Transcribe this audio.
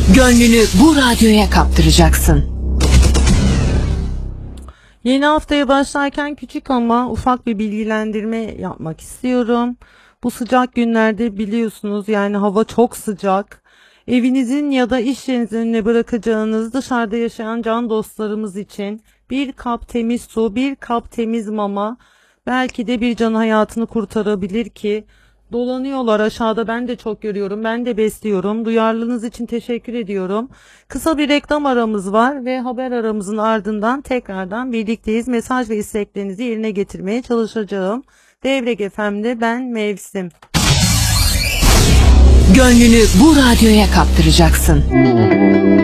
Gönlünü bu radyoya kaptıracaksın. Yeni haftaya başlarken küçük ama ufak bir bilgilendirme yapmak istiyorum. Bu sıcak günlerde biliyorsunuz yani hava çok sıcak. Evinizin ya da iş yerinizin önüne bırakacağınız dışarıda yaşayan can dostlarımız için bir kap temiz su, bir kap temiz mama belki de bir can hayatını kurtarabilir ki dolanıyorlar aşağıda, ben de çok görüyorum, ben de besliyorum. Duyarlılığınız için teşekkür ediyorum. Kısa bir reklam aramız var ve haber aramızın ardından tekrardan birlikteyiz. Mesaj ve isteklerinizi yerine getirmeye çalışacağım. Devrek FM'de ben Mevsim. Gönlünü bu radyoya kaptıracaksın.